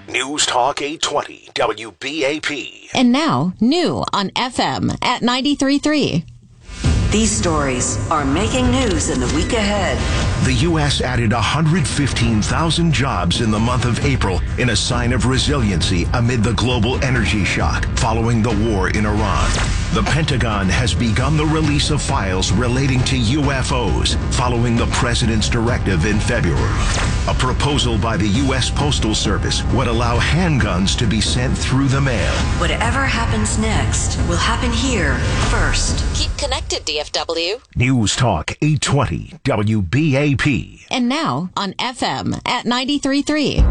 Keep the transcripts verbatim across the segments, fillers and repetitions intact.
News Talk eight twenty W B A P. And now, new on F M at ninety-three point three. These stories are making news in the week ahead. The U S added one hundred fifteen thousand jobs in the month of April in a sign of resiliency amid the global energy shock following the war in Iran. The Pentagon has begun the release of files relating to U F Os following the president's directive in February. A proposal by the U S Postal Service would allow handguns to be sent through the mail. Whatever happens next will happen here first. Keep connected, D F W. News Talk eight twenty W B A P. And now on F M at ninety-three point three.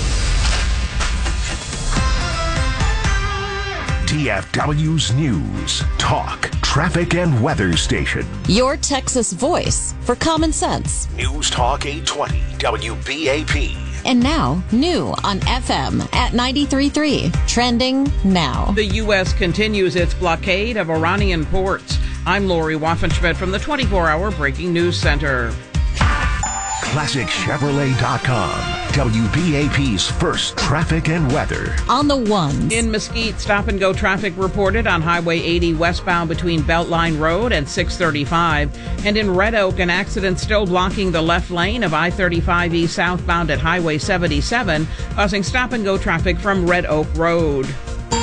D F W's News, Talk, Traffic and Weather Station. Your Texas voice for common sense. News Talk eight twenty W B A P. And now, new on F M at ninety-three point three. Trending now. The U S continues its blockade of Iranian ports. I'm Lori Waffenschmidt from the twenty-four hour Breaking News Center. Classic Chevrolet dot com, W B A P's first traffic and weather. On the ones. In Mesquite, stop-and-go traffic reported on Highway eighty westbound between Beltline Road and six thirty-five. And in Red Oak, an accident still blocking the left lane of I thirty-five E southbound at Highway seventy-seven, causing stop-and-go traffic from Red Oak Road.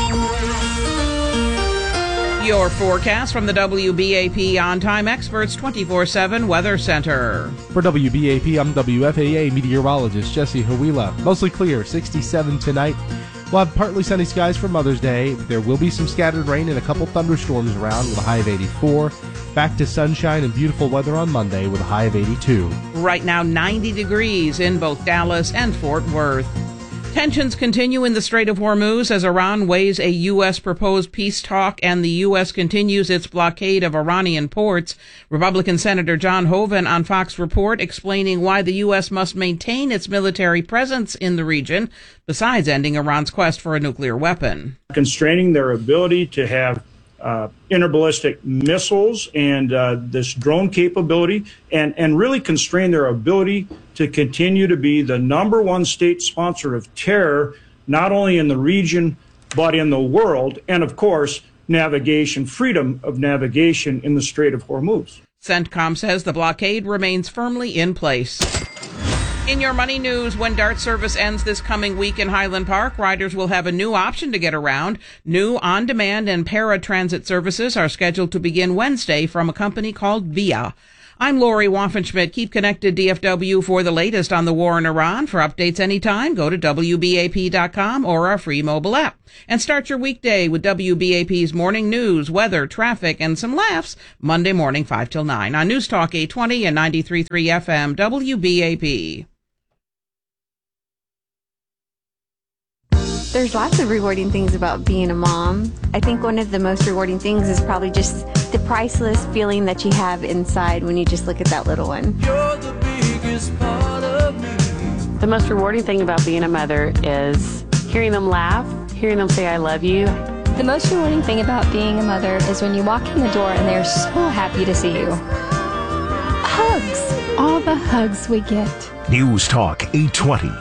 Your forecast from the W B A P On-Time Experts twenty-four seven Weather Center. For W B A P, I'm W F A A meteorologist Jesse Huila. Mostly clear, sixty-seven tonight. We'll have partly sunny skies for Mother's Day. There will be some scattered rain and a couple thunderstorms around with a high of eighty-four. Back to sunshine and beautiful weather on Monday with a high of eighty-two. Right now, ninety degrees in both Dallas and Fort Worth. Tensions continue in the Strait of Hormuz as Iran weighs a U S proposed peace talk and the U S continues its blockade of Iranian ports. Republican Senator John Hoeven on Fox Report explaining why the U S must maintain its military presence in the region, besides ending Iran's quest for a nuclear weapon. Constraining their ability to have uh, interballistic missiles and uh, this drone capability, and, and really constrain their ability to continue to be the number one state sponsor of terror, not only in the region, but in the world, and of course, navigation, freedom of navigation in the Strait of Hormuz. CENTCOM says the blockade remains firmly in place. In your money news, when DART service ends this coming week in Highland Park, riders will have a new option to get around. New on-demand and paratransit services are scheduled to begin Wednesday from a company called Via. I'm Lori Waffenschmidt. Keep connected, D F W, for the latest on the war in Iran. For updates anytime, go to W B A P dot com or our free mobile app. And start your weekday with W B A P's morning news, weather, traffic, and some laughs Monday morning five till nine on News Talk eight twenty and ninety-three point three F M W B A P. There's lots of rewarding things about being a mom. I think one of the most rewarding things is probably just the priceless feeling that you have inside when you just look at that little one. You're the biggest part of me. The most rewarding thing about being a mother is hearing them laugh, hearing them say I love you. The most rewarding thing about being a mother is when you walk in the door and they're so happy to see you. Hugs. All the hugs we get. News Talk eight twenty